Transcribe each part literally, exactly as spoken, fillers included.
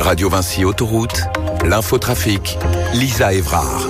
Radio Vinci Autoroute, l'infotrafic, Lisa Évrard.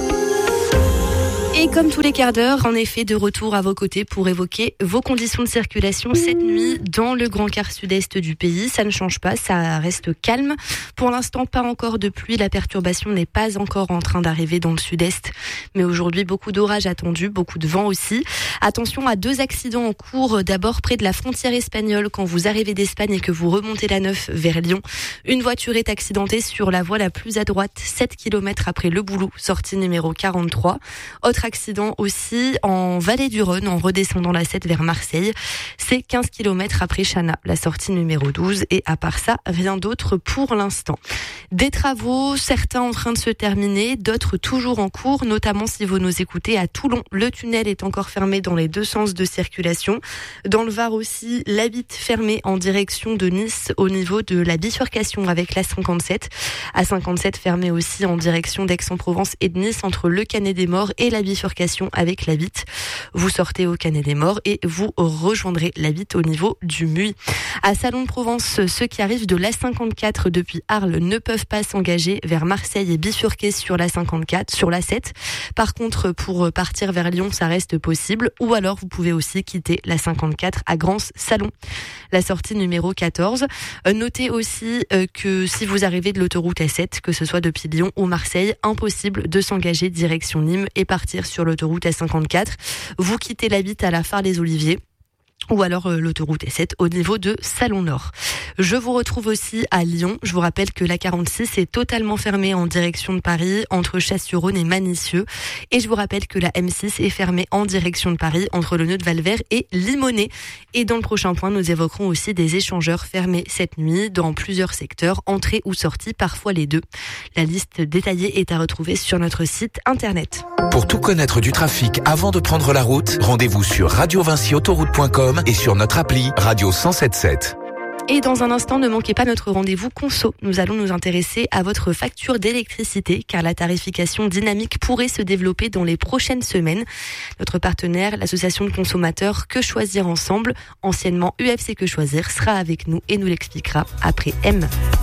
Et comme tous les quarts d'heure, en effet, de retour à vos côtés pour évoquer vos conditions de circulation cette nuit dans le grand quart sud-est du pays. Ça ne change pas, ça reste calme. Pour l'instant, pas encore de pluie. La perturbation n'est pas encore en train d'arriver dans le sud-est. Mais aujourd'hui, beaucoup d'orages attendus, beaucoup de vent aussi. Attention à deux accidents en cours. D'abord, près de la frontière espagnole, quand vous arrivez d'Espagne et que vous remontez la Neuf vers Lyon. Une voiture est accidentée sur la voie la plus à droite, sept kilomètres après Le Boulou, sortie numéro quarante-trois. Autre accident aussi en Vallée du Rhône en redescendant la sept vers Marseille. C'est quinze kilomètres après Chana, la sortie numéro douze. Et à part ça, rien d'autre pour l'instant. Des travaux, certains en train de se terminer, d'autres toujours en cours, notamment si vous nous écoutez à Toulon. Le tunnel est encore fermé dans les deux sens de circulation. Dans le Var aussi, la Vitte fermée en direction de Nice au niveau de la bifurcation avec la cinquante-sept. A cinquante-sept fermée aussi en direction d'Aix-en-Provence et de Nice entre le Canet des Morts et la bifurcation avec la Vitte. Vous sortez au Canet des Morts et vous rejoindrez la Vitte au niveau du Muy. À Salon de Provence, ceux qui arrivent de l'A cinquante-quatre depuis Arles ne peuvent pas s'engager vers Marseille et bifurquer sur la cinquante-quatre, sur la sept. Par contre, pour partir vers Lyon, ça reste possible. Ou alors, vous pouvez aussi quitter la cinquante-quatre à Grance-Salon. La sortie numéro quatorze. Notez aussi que si vous arrivez de l'autoroute A sept, que ce soit depuis Lyon ou Marseille, impossible de s'engager direction Nîmes et partir sur l'autoroute A cinquante-quatre. Vous quittez la Vitte à la Phare-les-Oliviers. Ou alors euh, l'autoroute A sept au niveau de Salon-Nord. Je vous retrouve aussi à Lyon. Je vous rappelle que la quarante-six est totalement fermée en direction de Paris, entre Chasse-sur-Rhône et Manicieux. Et je vous rappelle que la M six est fermée en direction de Paris, entre le nœud de Valvert et Limonest. Et dans le prochain point, nous évoquerons aussi des échangeurs fermés cette nuit dans plusieurs secteurs, entrée ou sortie, parfois les deux. La liste détaillée est à retrouver sur notre site internet. Pour tout connaître du trafic avant de prendre la route, rendez-vous sur radio vinci autoroute point com et sur notre appli Radio cent sept sept. Et dans un instant, ne manquez pas notre rendez-vous conso. Nous allons nous intéresser à votre facture d'électricité, car la tarification dynamique pourrait se développer dans les prochaines semaines. Notre partenaire, l'association de consommateurs Que Choisir Ensemble, anciennement U F C Que Choisir, sera avec nous et nous l'expliquera après M.